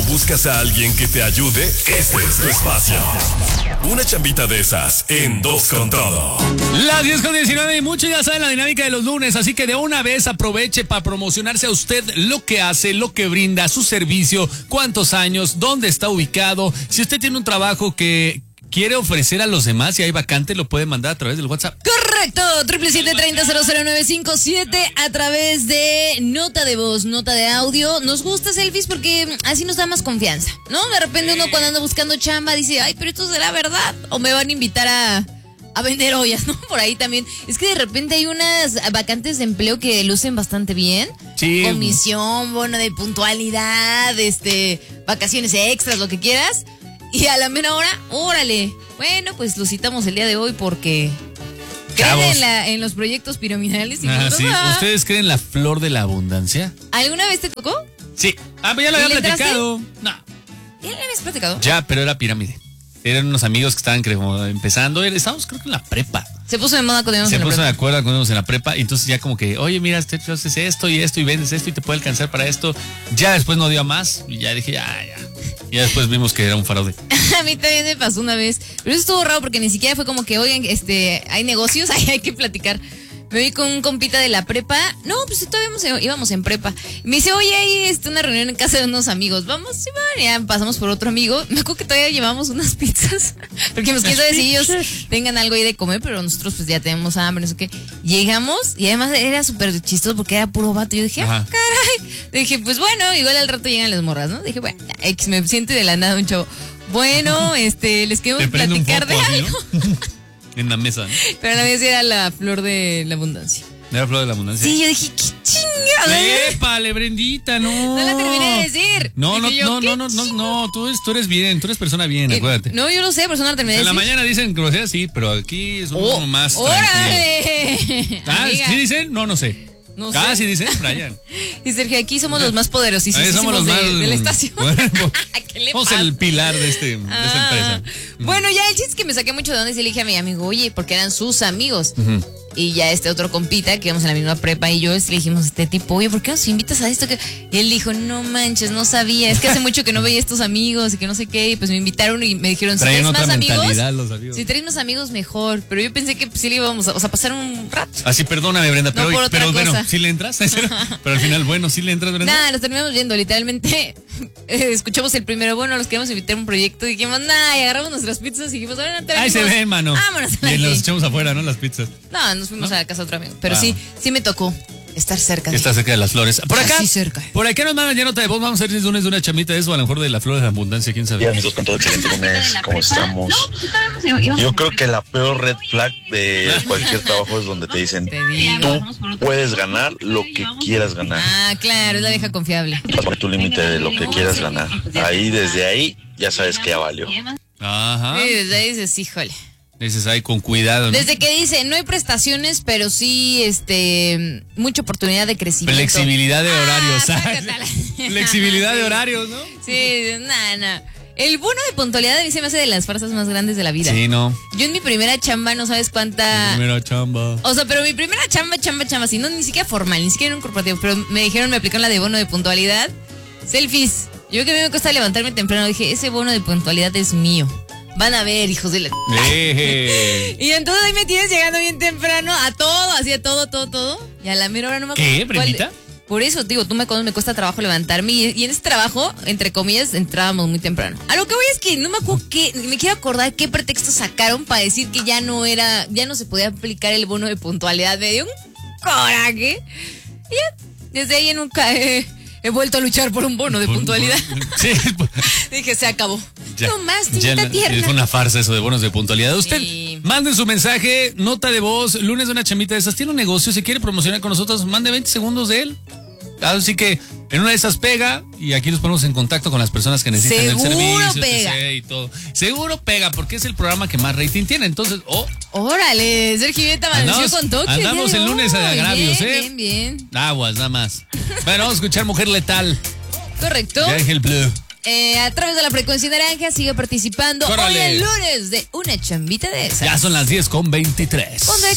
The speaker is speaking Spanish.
buscas a alguien que te ayude, este es tu espacio. Una chambita de esas en Dos con Todo. Las 10:19 y mucho ya saben la dinámica de los lunes, así que de una vez aproveche para promocionarse a usted lo que hace, lo que brinda, su servicio, cuántos años, dónde está ubicado. Si usted tiene un trabajo que quiere ofrecer a los demás y hay vacante, lo puede mandar a través del WhatsApp. Correcto, 777-30-00957 a través de nota de voz, nota de audio. Nos gusta selfies porque así nos da más confianza, ¿no? De repente uno cuando anda buscando chamba dice, ay, pero esto será verdad o me van a invitar a vender ollas, ¿no? Por ahí también. Es que de repente hay unas vacantes de empleo que lucen bastante bien. Sí. Comisión, bono de puntualidad, vacaciones extras, lo que quieras. Y a la mera hora, órale. Bueno, pues lo citamos el día de hoy porque creen en los proyectos piramidales. Y sí. ¿Ustedes creen en la flor de la abundancia? ¿Alguna vez te tocó? Sí. Pues ya lo había platicado. No. ¿Ya lo habías platicado? Ya, pero era pirámide. Eran unos amigos que estaban empezando. Estábamos creo que en la prepa. Se puso de moda cuando íbamos en la prepa. Se puso de acuerdo cuando íbamos en la prepa. Y entonces ya como que, oye, mira, tú haces esto y vendes esto y te puede alcanzar para esto. Ya después no dio a más. Y ya dije, ya. Ya después vimos que era un fraude. A mí también me pasó una vez. Pero eso estuvo raro porque ni siquiera fue como que, oigan, hay negocios, hay que platicar. Me vi con un compita de la prepa. No, pues todavía íbamos en prepa. Me dice, oye, hay una reunión en casa de unos amigos. Vamos, sí, bueno, ya pasamos por otro amigo. Me acuerdo que todavía llevamos unas pizzas. Porque nos quiso saber si ellos tengan algo ahí de comer, pero nosotros pues ya tenemos hambre, no sé qué. Llegamos y además era súper chistoso porque era puro vato. Yo dije, caray. Dije, pues bueno, igual al rato llegan las morras, ¿no? Dije, bueno, me siente de la nada un chavo. Bueno, les queremos platicar de algo. ¿No? En la mesa, ¿no? Pero la mesa era la flor de la abundancia. ¿Era la flor de la abundancia? Sí, yo dije, qué chingada. ¡Épale, Brendita, no! No la terminé de decir. No, tú eres bien, tú eres persona bien, acuérdate. No, yo lo sé, pero no la terminé de decir. En la mañana dicen groserías, sí, pero aquí es uno más ¡órale! ¿Sí dicen? No sé. No sé. Sí dicen, Brian. Y Sergio, aquí somos los más poderosísimos somos los más de la estación. Somos el pilar de esta empresa. Bueno, ya el chiste es que me saqué mucho de onda y le dije a mi amigo, oye, porque eran sus amigos. Y ya otro compita, que íbamos en la misma prepa, y yo le dijimos a este tipo, oye, ¿por qué nos invitas a esto? Y él dijo, no manches, no sabía, es que hace mucho que no veía a estos amigos y que no sé qué, y pues me invitaron y me dijeron, si traes más amigos, si traes más amigos, mejor. Pero yo pensé que pues, sí le íbamos a pasar un rato. Así, perdóname, Brenda, pero bueno, ¿sí le entras? Pero al final, bueno, ¿sí le entras, Brenda? Nada, nos terminamos yendo, literalmente. Escuchamos el primero, bueno, los queríamos invitar a un proyecto, y dijimos, y agarramos nuestras pizzas y dijimos, bueno, ahí se ven, mano. Vámonos. Y nos echamos afuera, ¿no? Las pizzas. No, nos fuimos a la casa de otro amigo. Pero sí me tocó estar cerca Estar cerca de las flores. Por acá, cerca. Por acá nos mandan ya nota de voz. Vamos a ver si es lunes de una chamita de eso, o a lo mejor de la flor de la abundancia, quién sabe. Hola amigos, con todo excelente lunes, ¿cómo estamos? Yo creo que la peor red flag de cualquier trabajo es donde te dicen, tú puedes ganar lo que quieras ganar. Claro, es la vieja confiable. Pon tu límite de lo que quieras ganar. Desde ahí, ya sabes que ya valió. Ajá. Sí, desde ahí dices, híjole. Dices ahí con cuidado, ¿no? Desde que dice, no hay prestaciones, pero sí, mucha oportunidad de crecimiento. Flexibilidad de horarios, ¿sabes? Flexibilidad de horarios, ¿no? Sí, nada. El bono de puntualidad a mí se me hace de las farsas más grandes de la vida. Sí, no. Yo en mi primera chamba, no sabes cuánta... Mi primera chamba. O sea, pero mi primera chamba, sí, no, ni siquiera formal, ni siquiera en un corporativo, pero me aplicaron la de bono de puntualidad. Selfies. Yo que a mí me cuesta levantarme temprano, dije, ese bono de puntualidad es mío. Van a ver, hijos de la... Y entonces ahí me tienes llegando bien temprano a todo, así a todo. Y a la mera hora no me acuerdo. ¿Qué, Brendita? Por eso, digo, tú me cuesta trabajo levantarme. Y en ese trabajo, entre comillas, entrábamos muy temprano. A lo que voy es que no me acuerdo me quiero acordar qué pretexto sacaron para decir que ya no se podía aplicar el bono de puntualidad. Me dio un coraje. Y ya, desde ahí nunca he vuelto a luchar por un bono de puntualidad. Sí. Dije, se acabó. Ya, no más, niñita tierna. Es una farsa eso de bonos de puntualidad. Usted, sí. Mande su mensaje, nota de voz, lunes de una chamita de esas. Tiene un negocio, si quiere promocionar con nosotros, mande 20 segundos de él. Así que en una de esas pega y aquí nos ponemos en contacto con las personas que necesitan el servicio. Pega. Y todo. Seguro pega porque es el programa que más rating tiene. Entonces, órale, Sergio amaneció con toque. Andamos el lunes de agravios, Bien. Aguas, nada más. Bueno, vamos a escuchar Mujer Letal. Correcto. De Ángel Blue. A través de la frecuencia naranja sigue participando. Órale. Hoy el lunes de una chambita de esas. Ya son las 10:23.